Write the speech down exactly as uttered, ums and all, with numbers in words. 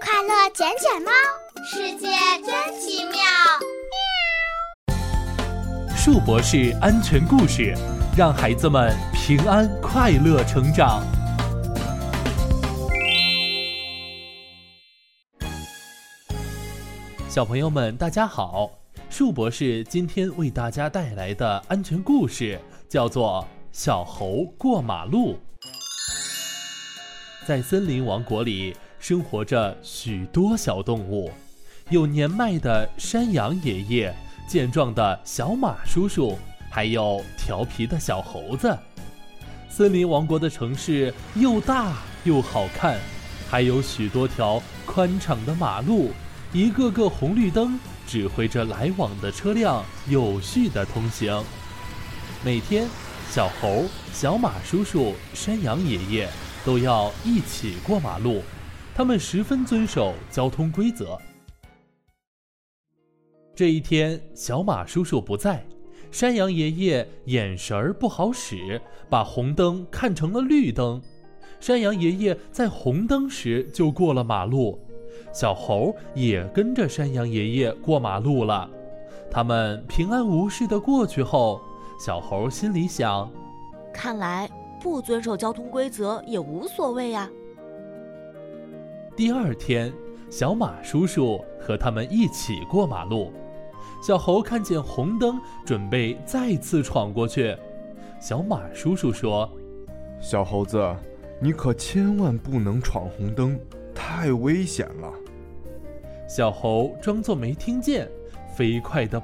快乐捡捡猫，世界真奇妙。 树博士安全故事，让孩子们平安快乐成长。小朋友们大家好，树博士今天为大家带来的安全故事叫做小猴过马路。在森林王国里生活着许多小动物，有年迈的山羊爷爷，健壮的小马叔叔，还有调皮的小猴子。森林王国的城市又大又好看，还有许多条宽敞的马路，一个个红绿灯指挥着来往的车辆有序地通行。每天，小猴、小马叔叔、山羊爷爷都要一起过马路，他们十分遵守交通规则。这一天，小马叔叔不在，山羊爷爷眼神儿不好使，把红灯看成了绿灯。山羊爷爷在红灯时就过了马路，小猴也跟着山羊爷爷过马路了。他们平安无事地过去后，小猴心里想： 看来不遵守交通规则也无所谓呀。 第二天，小马叔叔和他们一起过马路。小猴看见红灯，准备再次闯过去。小马叔叔说： 小猴子，你可千万不能闯红灯，太危险了。 小猴装作没听见，飞快地